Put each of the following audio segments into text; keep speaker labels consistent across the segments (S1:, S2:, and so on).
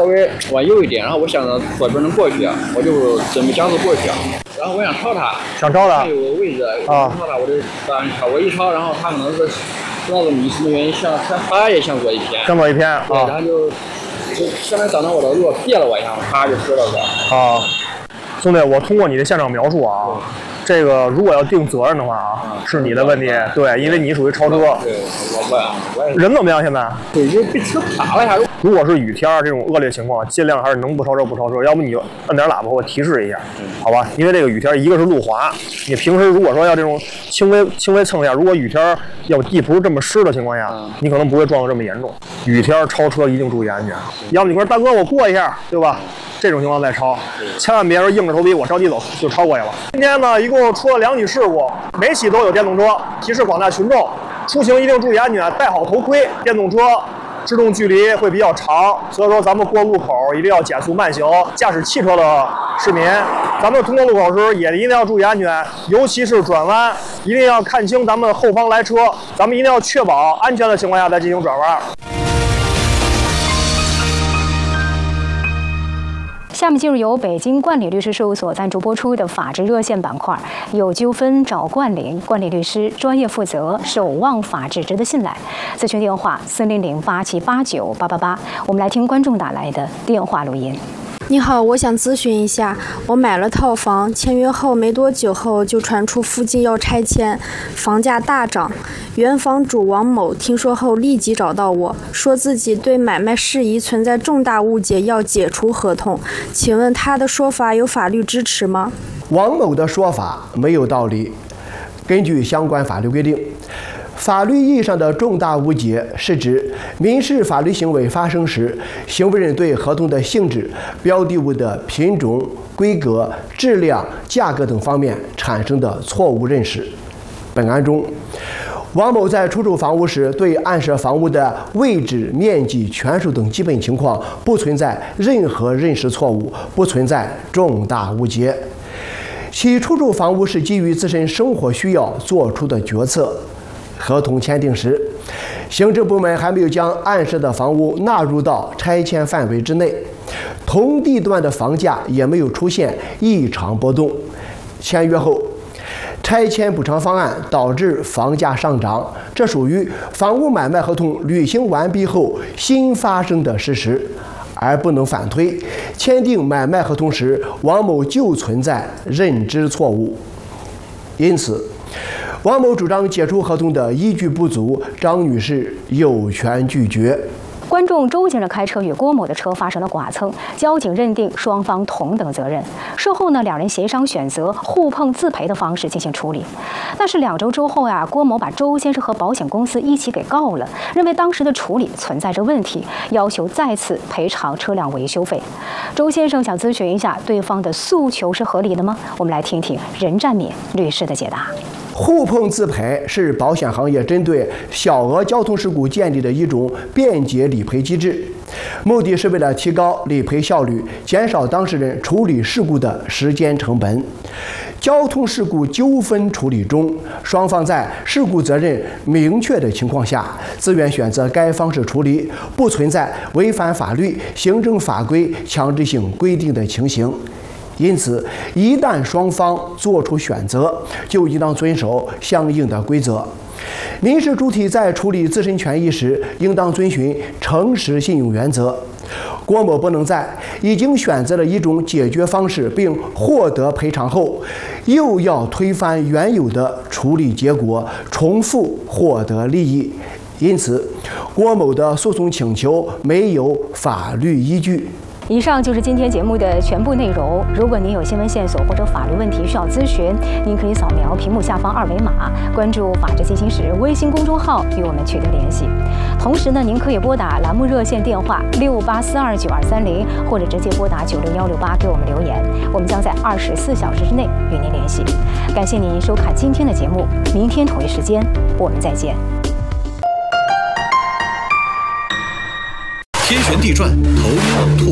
S1: 微往右一点，然后我想着左边能过去啊，我就准备加速过去啊。然后我想超他，
S2: 想超他，
S1: 有个位置
S2: 啊，
S1: 超他我就超，我一超，然后他可能是不知道怎么什么原因，他也向左一偏，
S2: 向左一偏啊，
S1: 然后就相当于挡到我的路，别了我一下，啪就摔到这。
S2: 啊，兄弟，我通过你的现场描述啊。这个如果要定责任的话啊，是你的问题，对，因为你属于超车。
S1: 对，我也。
S2: 人怎么样？现在？
S1: 对，就被车卡了一下。
S2: 如果是雨天这种恶劣情况，尽量还是能不超车不超车，要不你就摁点喇叭或提示一下，好吧？因为这个雨天，一个是路滑，你平时如果说要这种轻微蹭一下，如果雨天要地不是这么湿的情况下，你可能不会撞得这么严重。雨天超车一定注意安全，要么你说大哥我过一下，对吧？这种情况再超，千万别说硬着头皮我着急走就超过去了。今天呢，一共出了2起事故，每起都有电动车。提示广大群众，出行一定注意安全，戴好头盔。电动车制动距离会比较长，所以说咱们过路口一定要减速慢行。驾驶汽车的市民，咱们通过路口时也一定要注意安全，尤其是转弯，一定要看清咱们后方来车，咱们一定要确保安全的情况下再进行转弯。
S3: 下面进入由北京冠理律师事务所赞助播出的法治热线板块，有纠纷找冠理，冠理律师专业负责，守望法治，值得信赖。咨询电话40087898888。我们来听观众打来的电话录音。
S4: 你好，我想咨询一下，我买了套房，签约后没多久后就传出附近要拆迁，房价大涨。原房主王某听说后立即找到我，说自己对买卖事宜存在重大误解，要解除合同。请问他的说法有法律支持吗？
S5: 王某的说法没有道理。根据相关法律规定，法律意义上的重大误解是指民事法律行为发生时，行为人对合同的性质、标的物的品种、规格、质量、价格等方面产生的错误认识。本案中，王某在出售房屋时，对案涉房屋的位置、面积、权属等基本情况不存在任何认识错误，不存在重大误解。其出售房屋是基于自身生活需要做出的决策。合同签订时，行政部门还没有将案涉的房屋纳入到拆迁范围之内，同地段的房价也没有出现异常波动。签约后，拆迁补偿方案导致房价上涨，这属于房屋买卖合同履行完毕后新发生的事实，而不能反推签订买卖合同时王某就存在认知错误。因此，王某主张解除合同的依据不足，张女士有权拒绝。
S3: 观众周先生开车与郭某的车发生了剐蹭，交警认定双方同等责任。事后呢，两人协商选择互碰自赔的方式进行处理。但是2周之后呀，郭某把周先生和保险公司一起给告了，认为当时的处理存在着问题，要求再次赔偿车辆维修费。周先生想咨询一下，对方的诉求是合理的吗？我们来听听任占敏律师的解答。
S5: 互碰自赔是保险行业针对小额交通事故建立的一种便捷理赔机制，目的是为了提高理赔效率，减少当事人处理事故的时间成本。交通事故纠纷处理中，双方在事故责任明确的情况下，自愿选择该方式处理，不存在违反法律、行政法规强制性规定的情形。因此，一旦双方做出选择，就应当遵守相应的规则。民事主体在处理自身权益时，应当遵循诚实信用原则。郭某不能在已经选择了一种解决方式并获得赔偿后，又要推翻原有的处理结果，重复获得利益。因此，郭某的诉讼请求没有法律依据。
S3: 以上就是今天节目的全部内容。如果您有新闻线索或者法律问题需要咨询，您可以扫描屏幕下方2维码，关注法治进行时微信公众号与我们取得联系。同时呢，您可以拨打栏目热线电话68429230，或者直接拨打96168给我们留言，我们将在24小时之内与您联系。感谢您收看今天的节目，明天同一时间我们再见。
S6: 天旋地转，头晕脑吐，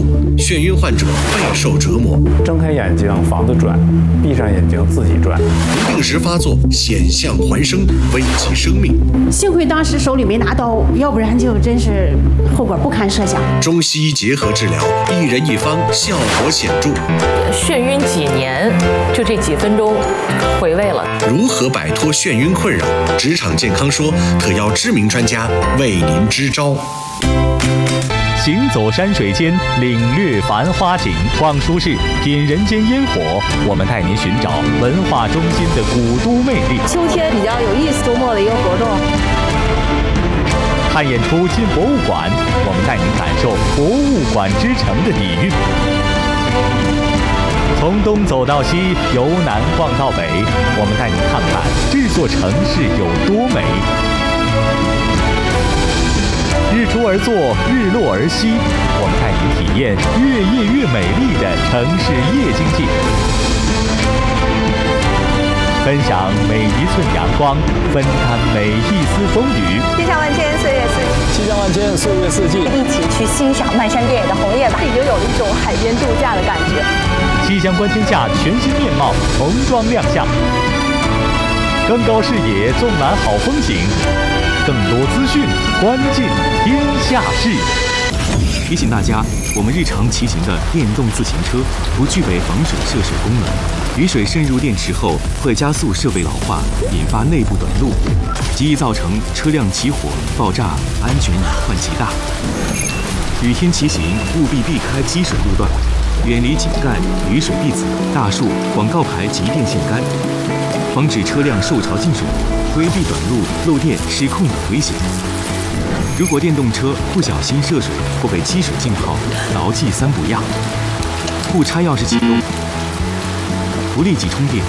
S6: 眩晕患者备受折磨。
S7: 睁开眼睛房子转，闭上眼睛自己转。
S6: 不定时发作，险象环生，危及生命。
S8: 幸亏当时手里没拿刀，要不然就真是后果不堪设想。
S6: 中西医结合治疗，一人一方，效果显著。
S9: 眩晕几年，就这几分钟，回味了。
S6: 如何摆脱眩晕困扰？职场健康说特邀知名专家为您支招。
S10: 行走山水间，领略繁花景；逛书市，品人间烟火。我们带您寻找文化中心的古都魅力。
S11: 秋天比较有意思，周末的一个活动。
S10: 看演出进博物馆，我们带您感受博物馆之城的底蕴。从东走到西，由南逛到北，我们带您看看这座城市有多美。日出而作，日落而息，我们带您体验越夜越美丽的城市夜经济，分享每一寸阳光，分担每一丝风雨。
S11: 气象万千，岁月四季。
S12: 气象万千，岁月四季。
S11: 一起去欣赏漫山遍野的红叶吧，已经有了一种海边度假的感觉。
S10: 气象观天下全新面貌重装亮相，更高视野，纵览好风景。更多资讯，关进天下事。
S13: 提醒大家，我们日常骑行的电动自行车不具备防水涉水功能，雨水渗入电池后会加速设备老化，引发内部短路，极易造成车辆起火、爆炸，安全隐患极大。雨天骑行务必避开积水路段，远离井盖、雨水壁子、大树、广告牌及电线杆，防止车辆受潮进水，规避短路、漏电、失控等危险。如果电动车不小心涉水或被积水浸泡，牢记3不要：不插钥匙启动，不立即充电，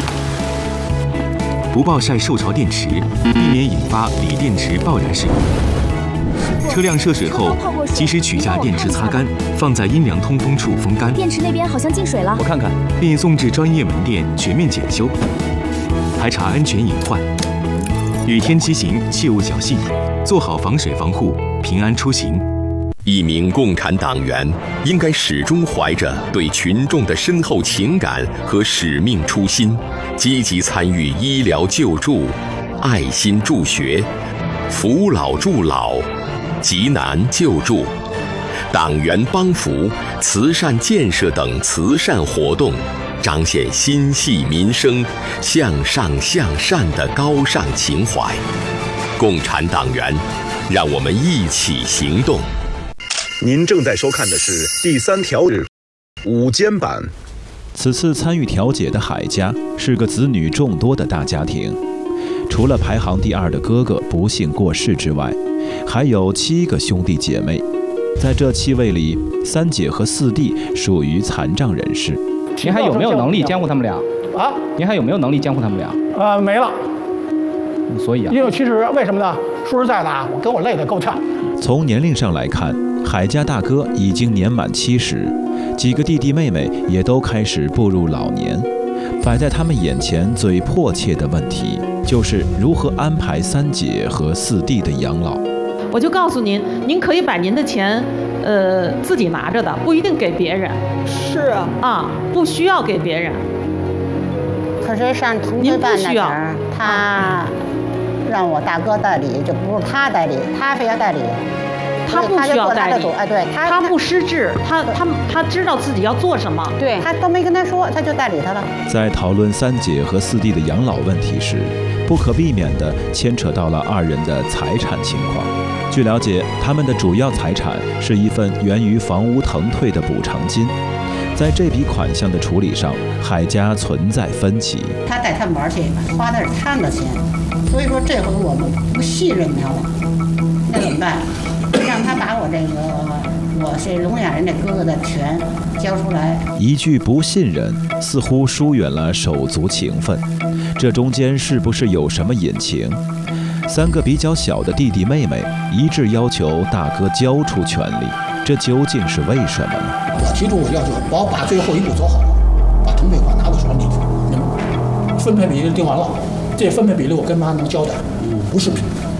S13: 不暴晒受潮电池，避免引发锂电池爆燃事故。车辆涉水后，及时取下电池擦干，放在阴凉通风处风干。
S14: 电池那边好像进水了，
S13: 我看看，并送至专业门店全面检修，排查安全隐患。雨天骑行切勿侥幸，做好防水防护，平安出行。
S15: 一名共产党员应该始终怀着对群众的深厚情感和使命初心，积极参与医疗救助、爱心助学、扶老助老、急难救助、党员帮扶、慈善建设等慈善活动，彰显心系民生、向上向善的高尚情怀。共产党员，让我们一起行动。
S16: 您正在收看的是第3条午间版。
S17: 此次参与调解的海家是个子女众多的大家庭，除了排行第2的哥哥不幸过世之外，还有7个兄弟姐妹。在这7位里，3姐和4弟属于残障人士。
S18: 您还有没有能力监护他们俩？
S19: 啊？
S18: 您还有没有能力监护他们俩？
S19: 没了。
S18: 所以啊，
S19: 因为其实为什么呢？说实在的啊，我跟我累得够呛。
S17: 从年龄上来看，海家大哥已经年满70，几个弟弟妹妹也都开始步入老年。摆在他们眼前最迫切的问题，就是如何安排3姐和4弟的养老。
S8: 我就告诉您，您可以把您的钱，自己拿着的，不一定给别人。
S19: 是啊，
S8: 不需要给别人。
S20: 可是上同学办那儿，他让我大哥代理，就不是他代理，他非要代理。
S8: 他不需要代理，
S20: 对
S8: 他不失智，他知道自己要做什么，
S20: 对他都没跟他说，他就代理他了。
S17: 在讨论3姐和4弟的养老问题时，不可避免地牵扯到了2人的财产情况。据了解，他们的主要财产是一份源于房屋腾退的补偿金，在这笔款项的处理上，海家存在分歧。
S20: 他带他们玩去，花的是他们的钱，所以说这回我们不信任他了，那怎么办？让他把我是聋哑人的哥哥的权交出来。
S17: 一句不信任，似乎疏远了手足情分。这中间是不是有什么隐情？3个比较小的弟弟妹妹一致要求大哥交出权利，这究竟是为什么呢？
S19: 我提出我要求，我把最后一步走好了，把腾退款拿到手，你分配比例定完了，这分配比例我跟妈能交代，不是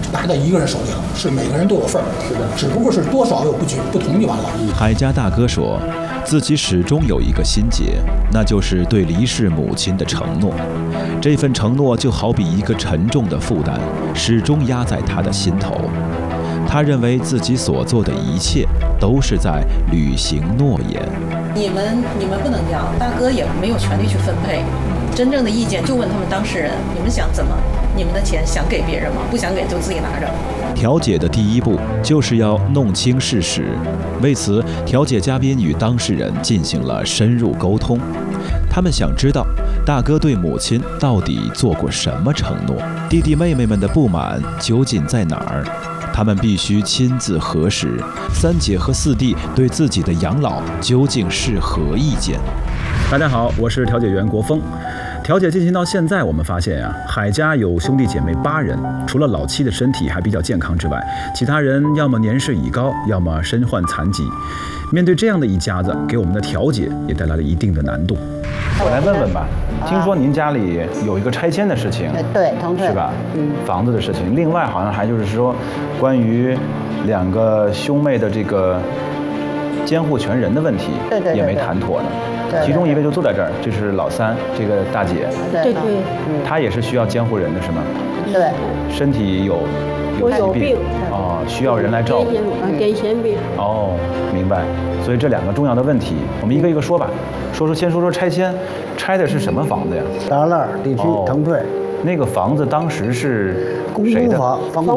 S19: 拿在一个人手里了，是每个人都有份儿，只不过是多少有不同就完了。
S17: 海家大哥说，自己始终有一个心结，那就是对离世母亲的承诺。这份承诺就好比一个沉重的负担，始终压在他的心头。他认为自己所做的一切都是在履行诺言。
S12: 你们不能要，大哥也没有权利去分配。真正的意见就问他们当事人，你们想怎么？你们的钱想给别人吗？不想给就自己拿着。
S17: 调解的第一步就是要弄清事实。为此，调解嘉宾与当事人进行了深入沟通。他们想知道大哥对母亲到底做过什么承诺，弟弟妹妹们的不满究竟在哪儿？他们必须亲自核实三姐和四弟对自己的养老究竟是何意见。
S7: 大家好，我是调解员国峰。调解进行到现在，我们发现海家有兄弟姐妹8人，除了老七的身体还比较健康之外，其他人要么年事已高，要么身患残疾。面对这样的一家子，给我们的调解也带来了一定的难度。我来问问吧，听说您家里有一个拆迁的事情，
S20: 对，同志
S7: 是吧？房子的事情。另外好像还就是说，关于2个兄妹的这个监护权人的问题，
S20: 对
S7: 也没谈妥呢。其中一位就坐在这儿，这是老三，这个大姐，
S20: 对，
S7: 她也是需要监护人的是吗？
S20: 对，
S7: 身体有疾病哦，需要人来照顾。
S20: 癫痫病。
S7: 哦，明白。所以这2个重要的问题，我们一个一个说吧。先说拆迁，拆的是什么房子呀？
S14: 达赖地区腾退。
S7: 那个房子当时是谁的？
S14: 公房。